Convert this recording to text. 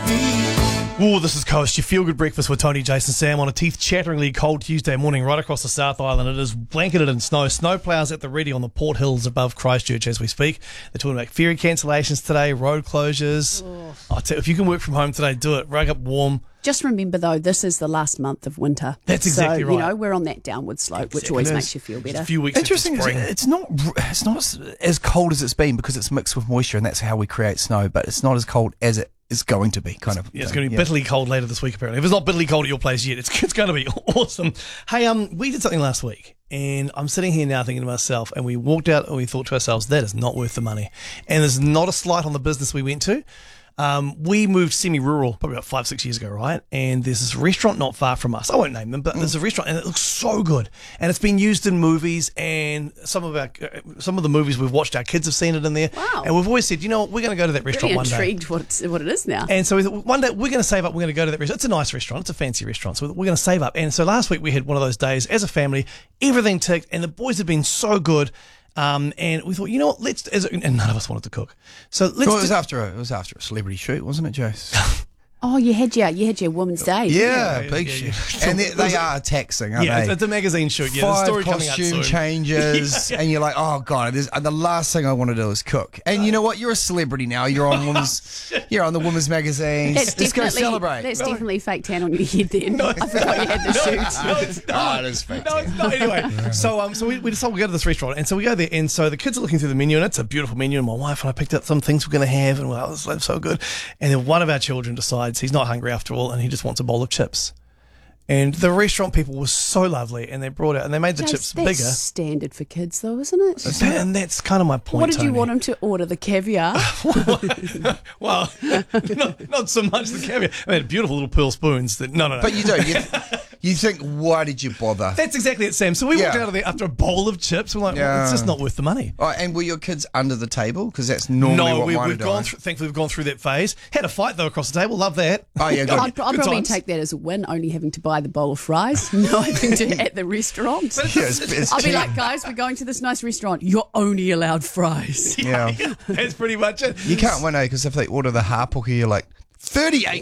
Oh, this is Coast, your feel-good breakfast with Tony, Jason, Sam on a teeth-chatteringly cold Tuesday morning right across the South Island. It is blanketed in snow. Snowplows at the ready on the Port Hills above Christchurch as we speak. They're talking about ferry cancellations today, road closures. Oh, if you can work from home today, do it. Rug up warm. Just remember, though, this is the last month of winter. That's exactly right. You know, we're on that downward slope, which always makes you feel better. A few weeks Interesting. into spring. It's not as cold as it's been because it's mixed with moisture, and that's how we create snow. But it's not as cold as it is going to be. It's going to be bitterly cold later this week. Apparently, if it's not bitterly cold at your place yet, it's going to be awesome. Hey, we did something last week, and I'm sitting here now thinking to myself, and we walked out and we thought to ourselves, that is not worth the money. And there's not a slight on the business we went to. We moved semi-rural probably about 5-6 years ago, right? And there's this restaurant not far from us. I won't name them, but there's a restaurant, and it looks so good. And it's been used in movies, and some of the movies we've watched, our kids have seen it in there. Wow. And we've always said, you know what, we're going to go to that restaurant one day. I'm intrigued what it is now. And so we thought, one day we're going to save up, we're going to go to that restaurant. It's a nice restaurant, it's a fancy restaurant, so we're going to save up. And so last week we had one of those days as a family, everything ticked, and the boys had been so good. And we thought, you know what, and none of us wanted to cook. So let's. Well, it was after a celebrity shoot, wasn't it, Jace? Oh, you had your Women's Day. Yeah, Yeah, big yeah, shoot. yeah. And they are taxing, aren't Yeah, they? it's a magazine shoot. Yeah, the 5 story coming out costume soon. changes, and you're like, oh god, the last thing I want to do is cook. And you know what? You're a celebrity now. You're on the women's magazines. Let's go celebrate. That's definitely fake tan on your head then. I forgot you had the shoot. No, it's not. Oh, it is fake. No, it's not. Anyway, so we decided we'll go to this restaurant, and so we go there, and so the kids are looking through the menu, and it's a beautiful menu, and my wife and I picked out some things we're going to have, and wow, this looks so good. And then one of our children decides he's not hungry after all, and he just wants a bowl of chips. And the restaurant people were so lovely, and they brought out, and they made the chips bigger. That's standard for kids, though, isn't it? And that's kind of my point. What did you Tony. want them to order? The caviar? Well, not so much the caviar. I mean, beautiful little pearl spoons. No. But you do. You think, why did you bother? That's exactly it, Sam. So we walked out of there after a bowl of chips. We're like, well, it's just not worth the money. Oh, and were your kids under the table? Because that's normally what mine are doing. Thankfully, we've gone through that phase. Had a fight, though, across the table. Love that. Oh, yeah, good. I'd probably take that as a win, only having to buy the bowl of fries, not having to at the restaurant. It's I'll be cheap. like, guys, we're going to this nice restaurant. You're only allowed fries. Yeah. That's pretty much it. You can't win, because if they order the hāpoki, you're like, 38